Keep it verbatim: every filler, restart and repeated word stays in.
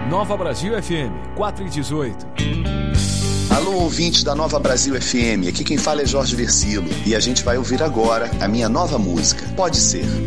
Nova Brasil F M, quatro e dezoito. Alô, ouvintes da Nova Brasil F M, aqui quem fala é Jorge Versilo e a gente vai ouvir agora a minha nova música, Pode Ser.